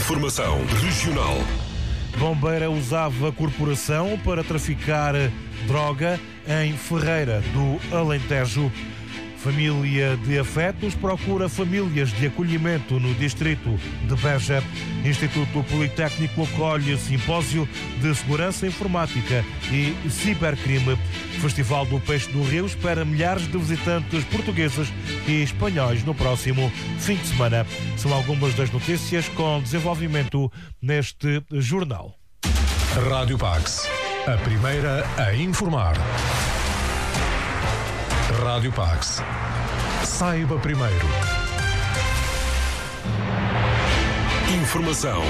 Informação regional. Bombeira usava corporação para traficar droga em Ferreira do Alentejo. Família de afetos procura famílias de acolhimento no distrito de Beja. Instituto Politécnico acolhe simpósio de segurança informática e cibercrime. Festival do Peixe do Rio espera milhares de visitantes portugueses e espanhóis no próximo fim de semana. São algumas das notícias com desenvolvimento neste jornal. Rádio Pax, a primeira a informar. Rádio Pax. Saiba primeiro. Informação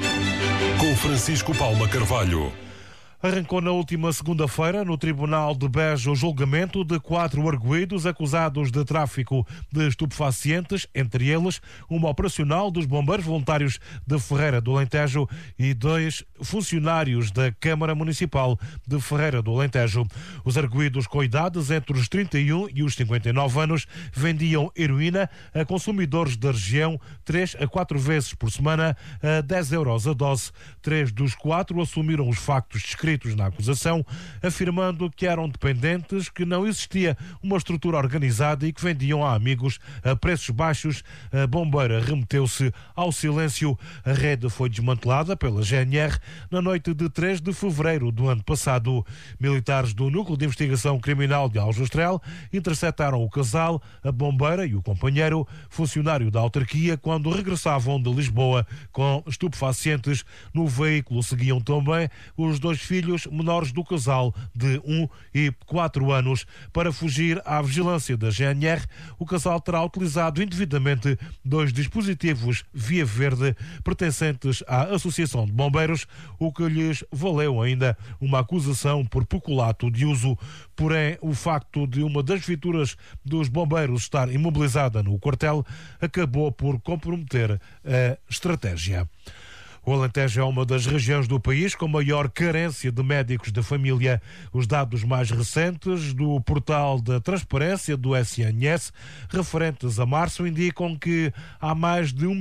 com Francisco Palma Carvalho. Arrancou na última segunda-feira no Tribunal de Beja o julgamento de 4 arguidos acusados de tráfico de estupefacientes, entre eles uma operacional dos bombeiros voluntários de Ferreira do Alentejo e 2 funcionários da Câmara Municipal de Ferreira do Alentejo. Os arguidos com idades entre os 31 e os 59 anos vendiam heroína a consumidores da região 3 a 4 vezes por semana a 10 euros a dose. 3 dos 4 assumiram os factos descritos na acusação, afirmando que eram dependentes, que não existia uma estrutura organizada e que vendiam a amigos a preços baixos. A bombeira remeteu-se ao silêncio. A rede foi desmantelada pela GNR na noite de 3 de fevereiro do ano passado. Militares do Núcleo de Investigação Criminal de Aljustrel interceptaram o casal, a bombeira e o companheiro, funcionário da autarquia, quando regressavam de Lisboa com estupefacientes. No veículo seguiam também os 2 filhos menores do casal de 1 e 4 anos. Para fugir à vigilância da GNR, o casal terá utilizado indevidamente 2 dispositivos via verde pertencentes à Associação de Bombeiros, o que lhes valeu ainda uma acusação por peculato de uso. Porém, o facto de uma das viaturas dos bombeiros estar imobilizada no quartel acabou por comprometer a estratégia. O Alentejo é uma das regiões do país com maior carência de médicos de família. Os dados mais recentes do portal da transparência do SNS, referentes a março, indicam que há mais de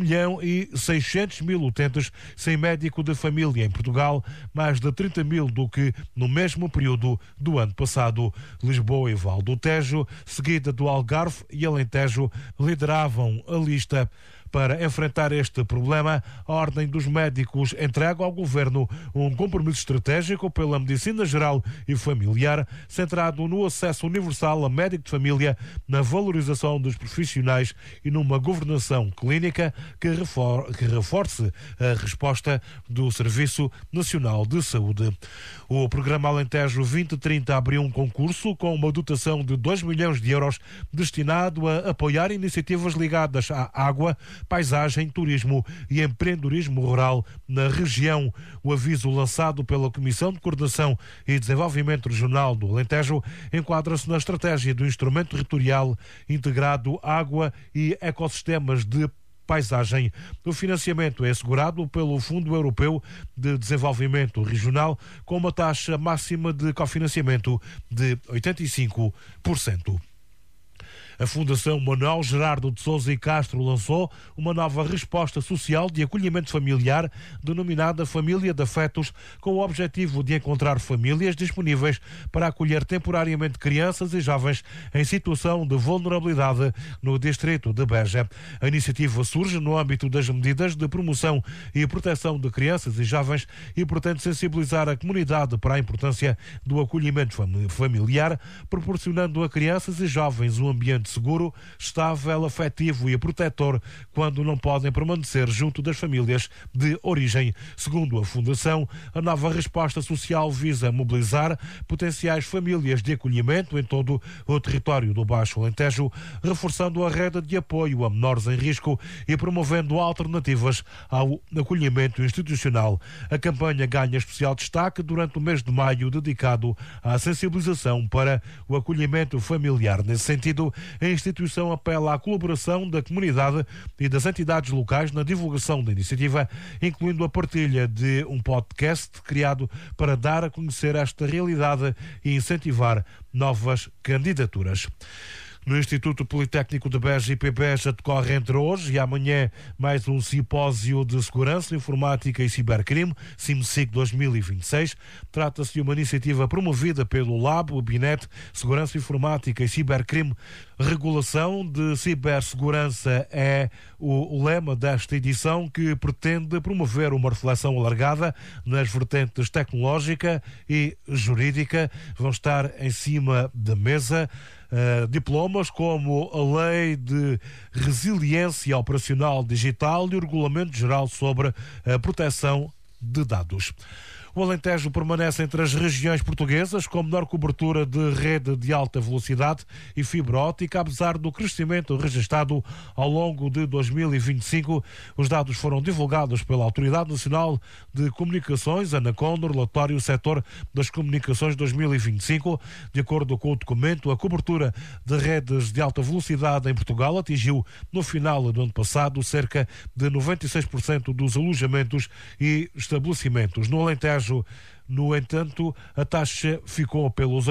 1.600.000 utentes sem médico de família em Portugal, mais de 30.000 do que no mesmo período do ano passado. Lisboa e Val do Tejo, seguida do Algarve e Alentejo, lideravam a lista. Para enfrentar este problema, a Ordem dos Médicos entrega ao Governo um compromisso estratégico pela medicina geral e familiar, centrado no acesso universal a médico de família, na valorização dos profissionais e numa governação clínica que reforce a resposta do Serviço Nacional de Saúde. O programa Alentejo 2030 abriu um concurso com uma dotação de 2 milhões de euros destinado a apoiar iniciativas ligadas à água, paisagem, turismo e empreendedorismo rural na região. O aviso lançado pela Comissão de Coordenação e Desenvolvimento Regional do Alentejo enquadra-se na estratégia do Instrumento Territorial Integrado Água e Ecossistemas de Paisagem. O financiamento é assegurado pelo Fundo Europeu de Desenvolvimento Regional com uma taxa máxima de cofinanciamento de 85%. A Fundação Manuel Gerardo de Sousa e Castro lançou uma nova resposta social de acolhimento familiar denominada Família de Afetos, com o objetivo de encontrar famílias disponíveis para acolher temporariamente crianças e jovens em situação de vulnerabilidade no distrito de Beja. A iniciativa surge no âmbito das medidas de promoção e proteção de crianças e jovens e pretende sensibilizar a comunidade para a importância do acolhimento familiar, proporcionando a crianças e jovens um ambiente seguro, estável, afetivo e protetor quando não podem permanecer junto das famílias de origem. Segundo a Fundação, a nova resposta social visa mobilizar potenciais famílias de acolhimento em todo o território do Baixo Alentejo, reforçando a rede de apoio a menores em risco e promovendo alternativas ao acolhimento institucional. A campanha ganha especial destaque durante o mês de maio, dedicado à sensibilização para o acolhimento familiar. Nesse sentido, a instituição apela à colaboração da comunidade e das entidades locais na divulgação da iniciativa, incluindo a partilha de um podcast criado para dar a conhecer esta realidade e incentivar novas candidaturas. No Instituto Politécnico de Beja, IPBeja, decorre entre hoje e amanhã mais um simpósio de segurança, informática e cibercrime, CIMSIC 2026. Trata-se de uma iniciativa promovida pelo LAB, o BINET, Segurança Informática e Cibercrime. Regulação de cibersegurança é o lema desta edição, que pretende promover uma reflexão alargada nas vertentes tecnológica e jurídica. Vão estar em cima da mesa diplomas como a Lei de Resiliência Operacional Digital e o Regulamento Geral sobre a Proteção de Dados. O Alentejo permanece entre as regiões portuguesas com menor cobertura de rede de alta velocidade e fibra óptica, apesar do crescimento registrado ao longo de 2025. Os dados foram divulgados pela Autoridade Nacional de Comunicações, ANACOM, no relatório Setor das Comunicações 2025. De acordo com o documento, a cobertura de redes de alta velocidade em Portugal atingiu, no final do ano passado, cerca de 96% dos alojamentos e estabelecimentos. No Alentejo, no entanto, a taxa ficou pelos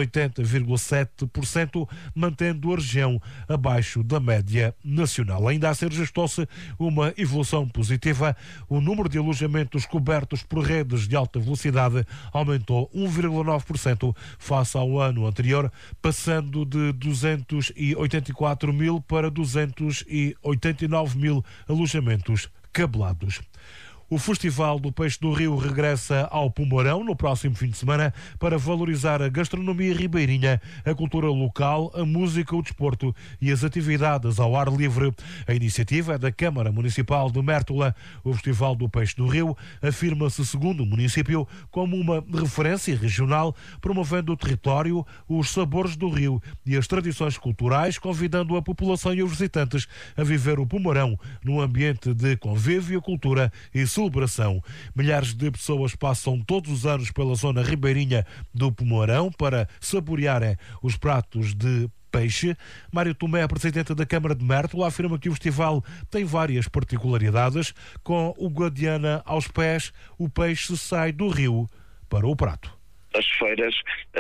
80,7%, mantendo a região abaixo da média nacional. Ainda assim, registrou-se uma evolução positiva. O número de alojamentos cobertos por redes de alta velocidade aumentou 1,9% face ao ano anterior, passando de 284 mil para 289 mil alojamentos cabelados. O Festival do Peixe do Rio regressa ao Pumarão no próximo fim de semana para valorizar a gastronomia ribeirinha, a cultura local, a música, o desporto e as atividades ao ar livre. A iniciativa é da Câmara Municipal de Mértola. O Festival do Peixe do Rio afirma-se, segundo o município, como uma referência regional, promovendo o território, os sabores do rio e as tradições culturais, convidando a população e os visitantes a viver o Pumarão num ambiente de convívio, cultura e celebração. Milhares de pessoas passam todos os anos pela zona ribeirinha do Pumarão para saborearem os pratos de peixe. Mário Tomé, presidente da Câmara de Mértola, afirma que o festival tem várias particularidades. Com o Guadiana aos pés, o peixe sai do rio para o prato. As feiras,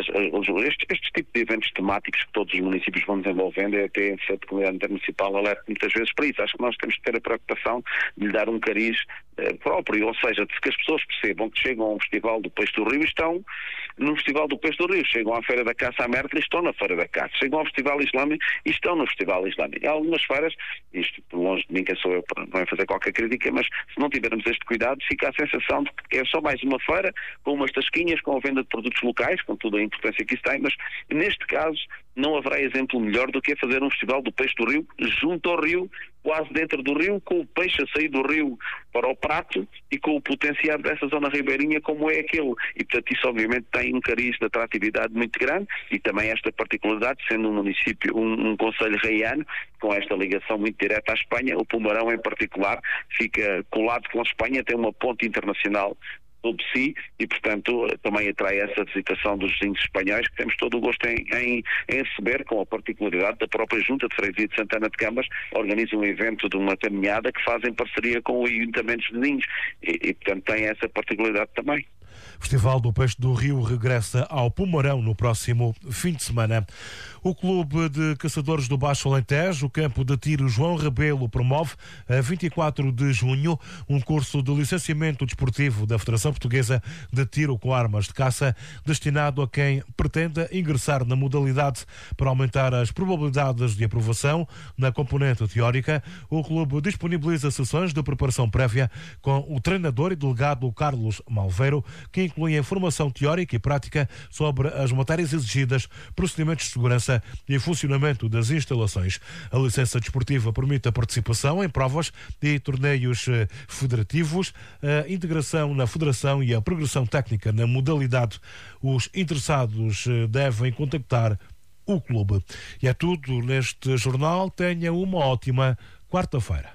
estes tipos de eventos temáticos que todos os municípios vão desenvolvendo, é até a comunidade intermunicipal alerta muitas vezes para isso. Acho que nós temos que ter a preocupação de lhe dar um cariz próprio, ou seja, de que as pessoas percebam que chegam ao Festival do Peixe do Rio e estão no Festival do Peixe do Rio, chegam à Feira da Caça à Mértola e estão na Feira da Caça, chegam ao Festival Islâmico e estão no Festival Islâmico. Há algumas feiras, isto longe de mim, quem sou eu para não fazer qualquer crítica, mas se não tivermos este cuidado, fica a sensação de que é só mais uma feira com umas tasquinhas, com a venda de produtos locais, com toda a importância que isso tem, mas neste caso não haverá exemplo melhor do que fazer um Festival do Peixe do Rio junto ao rio, quase dentro do rio, com o peixe a sair do rio para o prato e com o potenciar dessa zona ribeirinha como é aquele. E portanto isso obviamente tem um cariz de atratividade muito grande e também esta particularidade, sendo um município, um concelho reiano, com esta ligação muito direta à Espanha, o Pumarão em particular fica colado com a Espanha, tem uma ponte internacional sobre si e, portanto, também atrai essa visitação dos vizinhos espanhóis, que temos todo o gosto em receber, com a particularidade da própria Junta de Freguesia de Santana de Câmaras, organiza um evento de uma caminhada que faz em parceria com os ayuntamentos vizinhos e, portanto, tem essa particularidade também. O Festival do Peixe do Rio regressa ao Pumarão no próximo fim de semana. O Clube de Caçadores do Baixo Alentejo, o Campo de Tiro João Rebelo, promove a 24 de junho um curso de licenciamento desportivo da Federação Portuguesa de Tiro com Armas de Caça, destinado a quem pretenda ingressar na modalidade. Para aumentar as probabilidades de aprovação na componente teórica, o clube disponibiliza sessões de preparação prévia com o treinador e delegado Carlos Malveiro, que incluem informação teórica e prática sobre as matérias exigidas, procedimentos de segurança e funcionamento das instalações. A licença desportiva permite a participação em provas e torneios federativos, a integração na federação e a progressão técnica na modalidade. Os interessados devem contactar o clube. E é tudo neste jornal. Tenha uma ótima quarta-feira.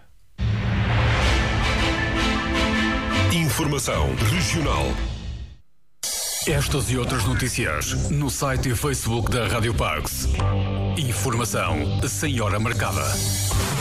Informação regional. Estas e outras notícias no site e Facebook da Rádio Parks. Informação sem hora marcada.